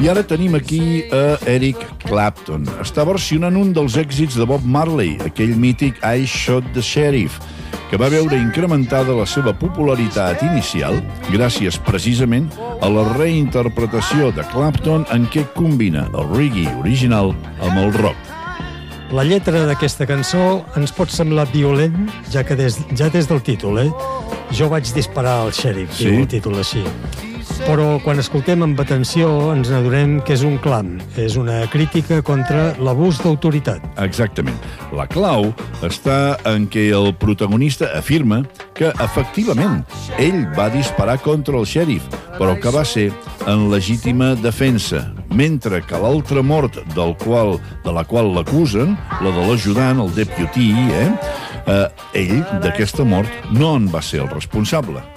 I ara tenim aquí a Eric Clapton. Està versionant un dels èxits de Bob Marley, aquell mític I Shot the Sheriff, que va veure incrementada la seva popularitat inicial gràcies precisament a la reinterpretació de Clapton en què combina el reggae original amb el rock. La lletra d'aquesta cançó ens pot semblar violent, ja des del títol, Jo vaig disparar al xèrif, Sí. diu el títol així. Però quan escoltem amb atenció ens adonem que és un clam, és una crítica contra l'abús d'autoritat. Exactament. La clau està en què el protagonista afirma que, efectivament, ell va disparar contra el xèrif, però que va ser en legítima defensa, mentre que l'altra mort de la qual l'acusen, la de l'ajudant, el deputy, ell d'aquesta mort no en va ser el responsable.